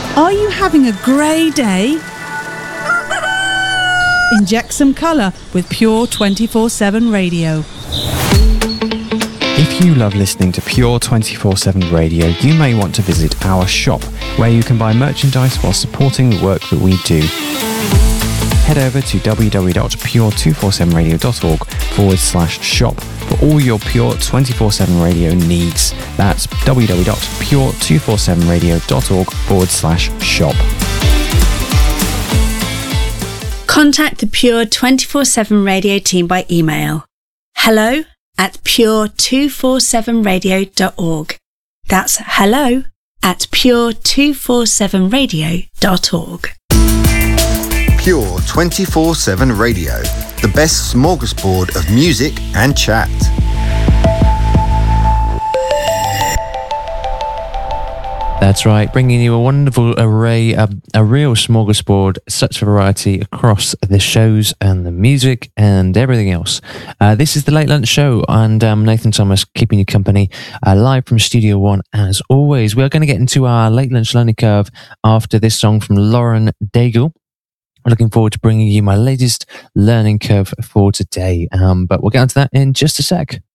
Are you having a grey day? Inject some colour with Pure 24/7 Radio. If you love listening to Pure 24/7 Radio, you may want to visit our shop, where you can buy merchandise while supporting the work that we do. Head over to www.pure247radio.org/shop for all your Pure 24/7 Radio needs. That's www.pure247radio.org/shop. Contact the Pure 24/7 Radio team by email. hello@pure247radio.org. That's hello@pure247radio.org. Pure 24/7 Radio, the best smorgasbord of music and chat. That's right, bringing you a wonderful array, a real smorgasbord, such variety across the shows and the music and everything else. This is the Late Lunch Show, and Nathan Thomas keeping you company live from Studio One as always. We're going to get into our Late Lunch Learning Curve after this song from Lauren Daigle. I'm looking forward to bringing you my latest learning curve for today, but we'll get onto that in just a sec.